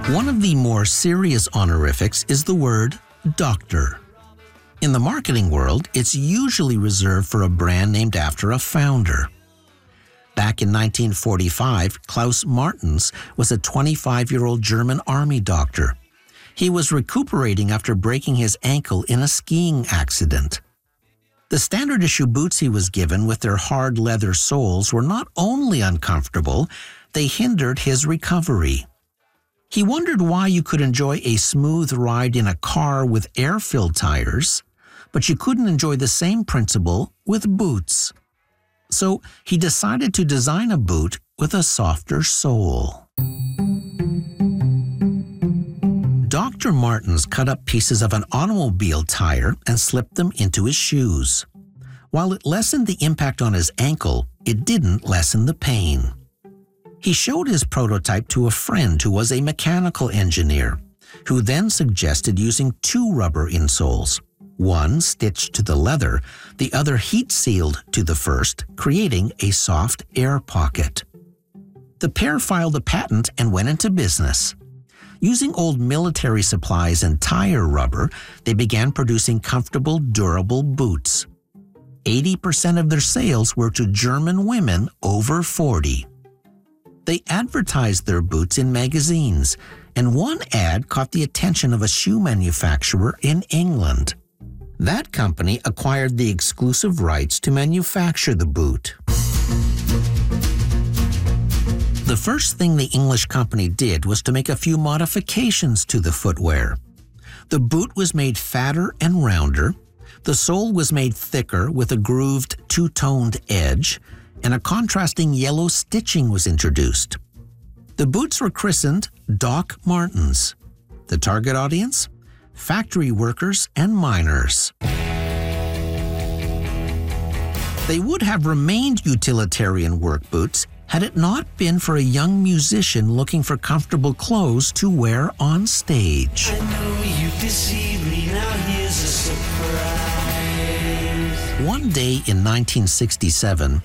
One of the more serious honorifics is the word doctor. In the marketing world, it's usually reserved for a brand named after a founder. Back in 1945, Klaus Martens was a 25-year-old German army doctor. He was recuperating after breaking his ankle in a skiing accident. The standard issue boots he was given with their hard leather soles were not only uncomfortable, they hindered his recovery. He wondered why you could enjoy a smooth ride in a car with air-filled tires, but you couldn't enjoy the same principle with boots. So he decided to design a boot with a softer sole. Dr. Martens cut up pieces of an automobile tire and slipped them into his shoes. While it lessened the impact on his ankle, it didn't lessen the pain. He showed his prototype to a friend who was a mechanical engineer, who then suggested using two rubber insoles, one stitched to the leather, the other heat-sealed to the first, creating a soft air pocket. The pair filed a patent and went into business. Using old military supplies and tire rubber, they began producing comfortable, durable boots. 80% of their sales were to German women over 40. They advertised their boots in magazines, and one ad caught the attention of a shoe manufacturer in England. That company acquired the exclusive rights to manufacture the boot. The first thing the English company did was to make a few modifications to the footwear. The boot was made fatter and rounder, the sole was made thicker with a grooved two-toned edge, and a contrasting yellow stitching was introduced. The boots were christened Doc Martens. The target audience? Factory workers and miners. They would have remained utilitarian work boots had it not been for a young musician looking for comfortable clothes to wear on stage. I know you deceived me, now here's a surprise. One day in 1967,